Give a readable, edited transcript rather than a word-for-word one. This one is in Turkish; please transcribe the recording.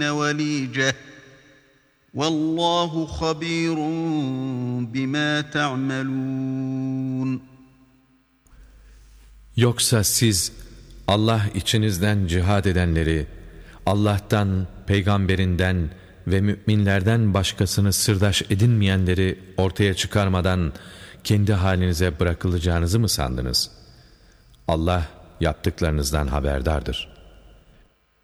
وَلِيجَةً وَاللّٰهُ خَب۪يرٌ بِمَا تَعْمَلُونَ. Yoksa siz Allah içinizden cihad edenleri, Allah'tan, peygamberinden ve müminlerden başkasını sırdaş edinmeyenleri ortaya çıkarmadan kendi halinize bırakılacağınızı mı sandınız? Allah yaptıklarınızdan haberdardır.